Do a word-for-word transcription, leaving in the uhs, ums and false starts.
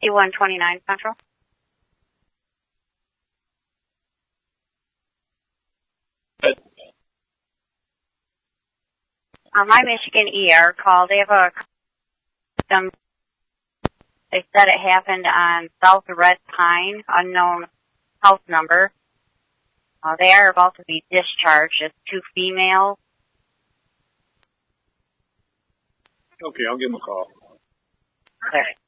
one twenty-nine Central. But, Uh, my Michigan E R called. They have a system. They said it happened on South Red Pine, unknown house number. Uh, they are about to be discharged as two females. okay, I'll give them a call. Okay.